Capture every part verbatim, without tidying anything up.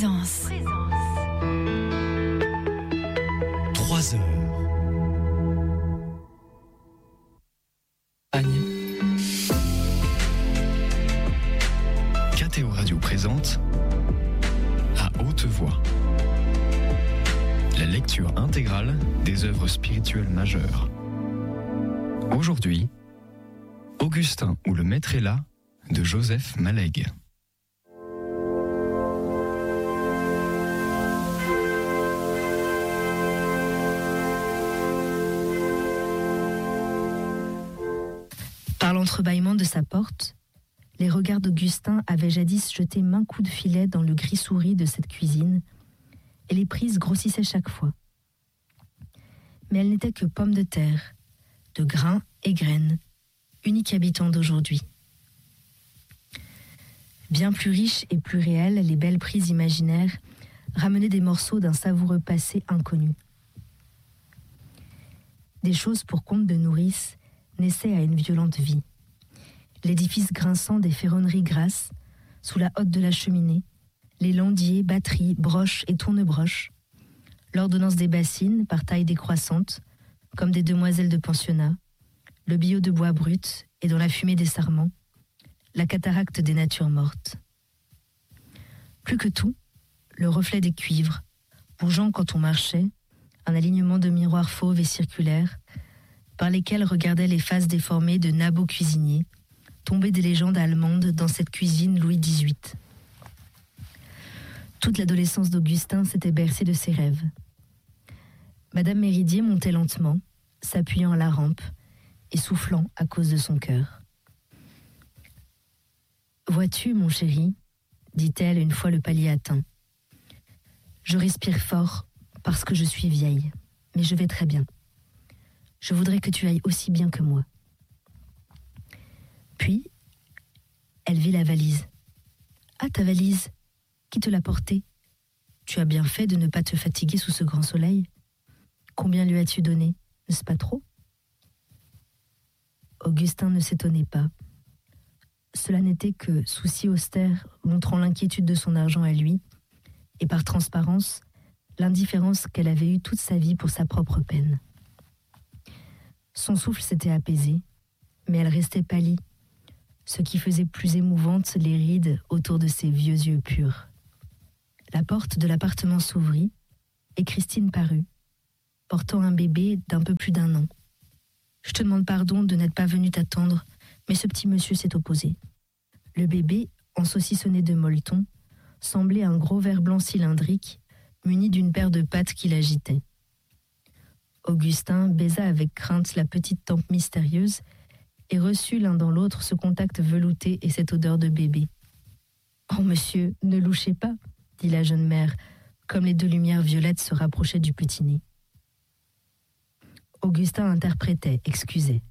Présence. Trois heures. Agnès. K T O Radio présente À haute voix la lecture intégrale des œuvres spirituelles majeures. Aujourd'hui, Augustin ou le maître est là de Joseph Malègue. Par l'entrebâillement de sa porte, les regards d'Augustin avaient jadis jeté maints coups de filet dans le gris souris de cette cuisine, et les prises grossissaient chaque fois. Mais elle n'était que pomme de terre, de grains et graines, unique habitant d'aujourd'hui. Bien plus riches et plus réelles, les belles prises imaginaires ramenaient des morceaux d'un savoureux passé inconnu. Des choses pour compte de nourrice naissaient à une violente vie. L'édifice grinçant des ferronneries grasses, sous la hotte de la cheminée, les landiers, batteries, broches et tournebroches, l'ordonnance des bassines par taille décroissante, comme des demoiselles de pensionnat, le billot de bois brut et dans la fumée des sarments, la cataracte des natures mortes. Plus que tout, le reflet des cuivres, bougeant quand on marchait, un alignement de miroirs fauves et circulaires, par lesquels regardaient les faces déformées de nabots cuisiniers, tombés des légendes allemandes dans cette cuisine Louis dix-huit. Toute l'adolescence d'Augustin s'était bercée de ses rêves. Madame Méridier montait lentement, s'appuyant à la rampe et soufflant à cause de son cœur. « Vois-tu, mon chéri, dit-elle une fois le palier atteint. Je respire fort parce que je suis vieille, mais je vais très bien. Je voudrais que tu ailles aussi bien que moi. » Puis, elle vit la valise. « Ah, ta valise, qui te l'a portée? Tu as bien fait de ne pas te fatiguer sous ce grand soleil. Combien lui as-tu donné, n'est-ce pas trop ?» Augustin ne s'étonnait pas. Cela n'était que souci austère montrant l'inquiétude de son argent à lui, et par transparence, l'indifférence qu'elle avait eue toute sa vie pour sa propre peine. Son souffle s'était apaisé, mais elle restait pâlie, ce qui faisait plus émouvantes les rides autour de ses vieux yeux purs. La porte de l'appartement s'ouvrit, et Christine parut, portant un bébé d'un peu plus d'un an. « Je te demande pardon de n'être pas venu t'attendre, mais ce petit monsieur s'est opposé. » Le bébé, en saucissonné de molleton, semblait un gros ver blanc cylindrique, muni d'une paire de pattes qui l'agitait. Augustin baisa avec crainte la petite tempe mystérieuse et reçut l'un dans l'autre ce contact velouté et cette odeur de bébé. « Oh, monsieur, ne louchez pas !» dit la jeune mère, comme les deux lumières violettes se rapprochaient du petit nez. Augustin interprétait, excusait.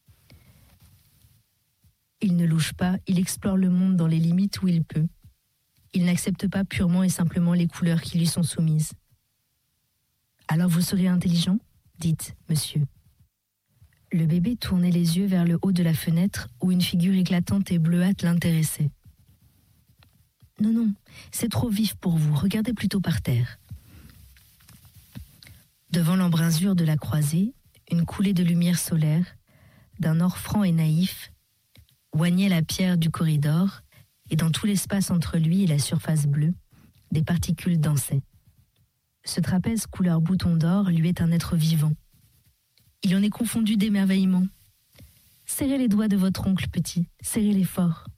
Il ne louche pas, il explore le monde dans les limites où il peut. Il n'accepte pas purement et simplement les couleurs qui lui sont soumises. « Alors vous serez intelligent ?» dites, monsieur. Le bébé tournait les yeux vers le haut de la fenêtre où une figure éclatante et bleuâtre l'intéressait. « Non, non, c'est trop vif pour vous, regardez plutôt par terre. » Devant l'embrasure de la croisée, une coulée de lumière solaire, d'un or franc et naïf, oignait la pierre du corridor, et dans tout l'espace entre lui et la surface bleue, des particules dansaient. Ce trapèze couleur bouton d'or lui est un être vivant. Il en est confondu d'émerveillement. Serrez les doigts de votre oncle petit, serrez-les fort.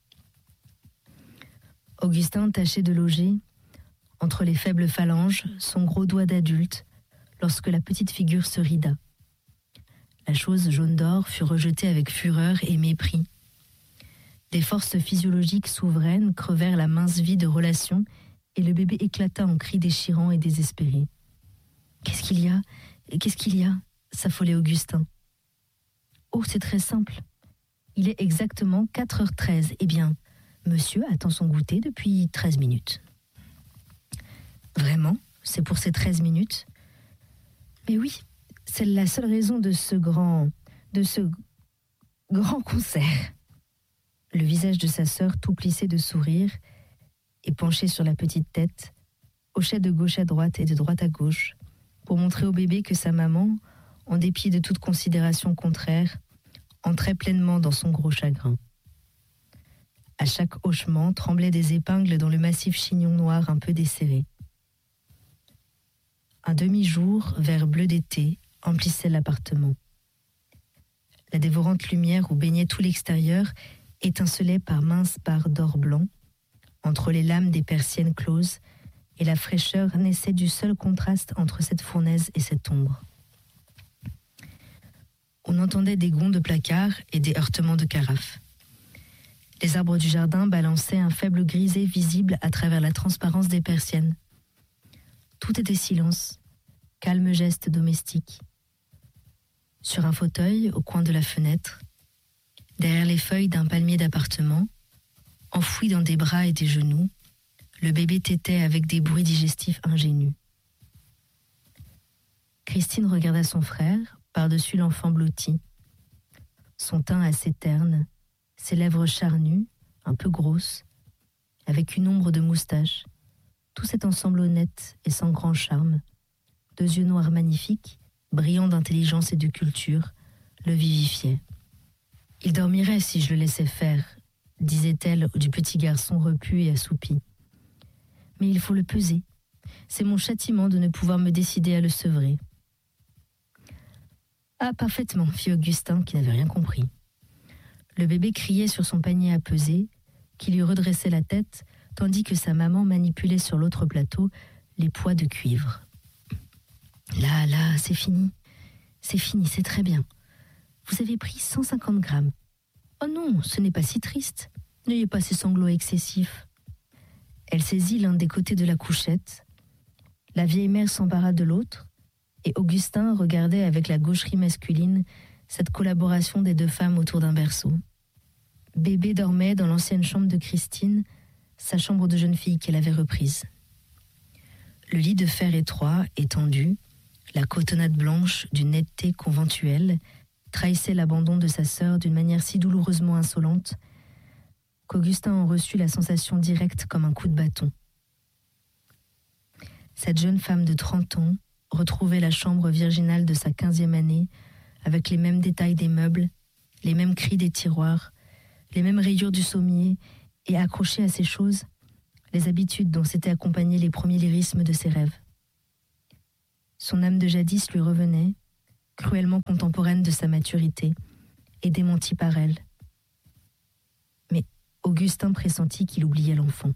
Augustin tâchait de loger, entre les faibles phalanges, son gros doigt d'adulte, lorsque la petite figure se rida. La chose jaune d'or fut rejetée avec fureur et mépris. Des forces physiologiques souveraines crevèrent la mince vie de relation et le bébé éclata en cris déchirants et désespérés. « Qu'est-ce qu'il y a ? Qu'est-ce qu'il y a ?» s'affolait Augustin. « Oh, c'est très simple. Il est exactement quatre heures treize. Eh bien, monsieur attend son goûter depuis treize minutes. » « Vraiment ? C'est pour ces treize minutes ? Mais oui, c'est la seule raison de ce grand... de ce grand concert. » Le visage de sa sœur tout plissé de sourire et penché sur la petite tête, hochait de gauche à droite et de droite à gauche, pour montrer au bébé que sa maman, en dépit de toute considération contraire, entrait pleinement dans son gros chagrin. À chaque hochement tremblaient des épingles dans le massif chignon noir un peu desserré. Un demi-jour, vert bleu d'été, emplissait l'appartement. La dévorante lumière où baignait tout l'extérieur étincelait par minces barres d'or blanc, entre les lames des persiennes closes, et la fraîcheur naissait du seul contraste entre cette fournaise et cette ombre. On entendait des gonds de placard et des heurtements de carafes. Les arbres du jardin balançaient un faible grisé visible à travers la transparence des persiennes. Tout était silence, calme geste domestique. Sur un fauteuil, au coin de la fenêtre, derrière les feuilles d'un palmier d'appartement, enfoui dans des bras et des genoux, le bébé tétait avec des bruits digestifs ingénus. Christine regarda son frère, par-dessus l'enfant blotti. Son teint assez terne, ses lèvres charnues, un peu grosses, avec une ombre de moustache, tout cet ensemble honnête et sans grand charme, deux yeux noirs magnifiques, brillants d'intelligence et de culture, le vivifiaient. « Il dormirait si je le laissais faire », disait-elle du petit garçon repu et assoupi. « Mais il faut le peser. C'est mon châtiment de ne pouvoir me décider à le sevrer. » « Ah, parfaitement, fit Augustin, qui n'avait rien compris. » Le bébé criait sur son panier à peser, qui lui redressait la tête, tandis que sa maman manipulait sur l'autre plateau les poids de cuivre. « Là, là, c'est fini. C'est fini, c'est très bien. Vous avez pris cent cinquante grammes. Oh non, ce n'est pas si triste. N'ayez pas ces sanglots excessifs. » Elle saisit l'un des côtés de la couchette. La vieille mère s'empara de l'autre, et Augustin regardait avec la gaucherie masculine cette collaboration des deux femmes autour d'un berceau. Bébé dormait dans l'ancienne chambre de Christine, sa chambre de jeune fille qu'elle avait reprise. Le lit de fer étroit, étendu, la cotonnade blanche d'une netteté conventuelle, trahissait l'abandon de sa sœur d'une manière si douloureusement insolente qu'Augustin en reçut la sensation directe comme un coup de bâton. Cette jeune femme de trente ans retrouvait la chambre virginale de sa quinzième année avec les mêmes détails des meubles, les mêmes cris des tiroirs, les mêmes rayures du sommier et accrochée à ces choses, les habitudes dont s'étaient accompagnés les premiers lyrismes de ses rêves. Son âme de jadis lui revenait, cruellement contemporaine de sa maturité et démentie par elle. Mais Augustin pressentit qu'il oubliait l'enfant.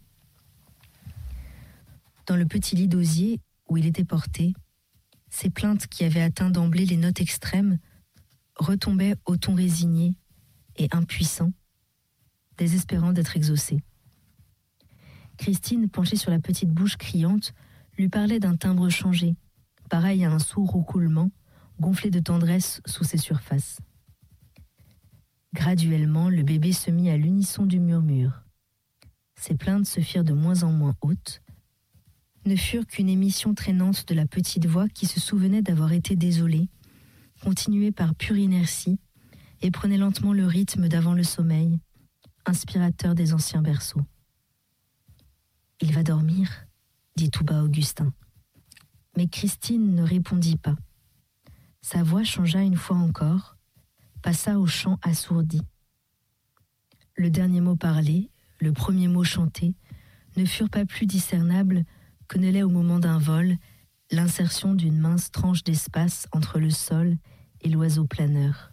Dans le petit lit d'osier où il était porté, ces plaintes qui avaient atteint d'emblée les notes extrêmes retombaient au ton résigné et impuissant, désespérant d'être exaucé. Christine, penchée sur la petite bouche criante, lui parlait d'un timbre changé, pareil à un sourd roucoulement, gonflé de tendresse sous ses surfaces. Graduellement, le bébé se mit à l'unisson du murmure. Ses plaintes se firent de moins en moins hautes, ne furent qu'une émission traînante de la petite voix qui se souvenait d'avoir été désolée, continuée par pure inertie, et prenait lentement le rythme d'avant le sommeil, inspirateur des anciens berceaux. « Il va dormir » dit tout bas Augustin. Mais Christine ne répondit pas. Sa voix changea une fois encore, passa au chant assourdi. Le dernier mot parlé, le premier mot chanté, ne furent pas plus discernables que ne l'est au moment d'un vol l'insertion d'une mince tranche d'espace entre le sol et l'oiseau planeur.